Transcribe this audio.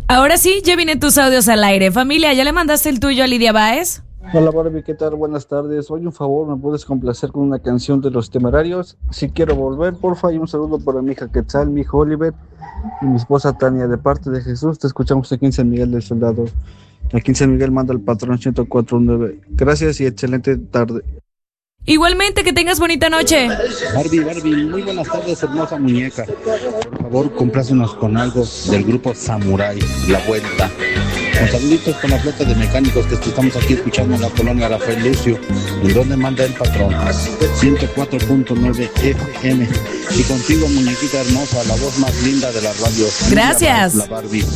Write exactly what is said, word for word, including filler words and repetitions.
Ahora sí, ya vienen tus audios al aire. Familia, ¿ya le mandaste el tuyo a Lidia Báez? Hola Barbie, ¿qué tal? Buenas tardes. Oye, un favor, ¿me puedes complacer con una canción de Los Temerarios? Si quiero volver, porfa, y un saludo para mi hija Quetzal, mi hijo Oliver y mi esposa Tania. De parte de Jesús, te escuchamos aquí en San Miguel del Soldado. Aquí en San Miguel manda el patrón ciento cuatro punto nueve. Gracias y excelente tarde. Igualmente, que tengas bonita noche. Barbie, Barbie, muy buenas tardes, hermosa muñeca. Por favor, complácenos con algo del grupo Samurai, La Vuelta. Con saluditos con la flota de mecánicos que estamos aquí escuchando en la colonia Rafael Lucio, en donde manda el patrón, ciento cuatro punto nueve F M. Y contigo, muñequita hermosa, la voz más linda de la radio. Gracias. La Barbie.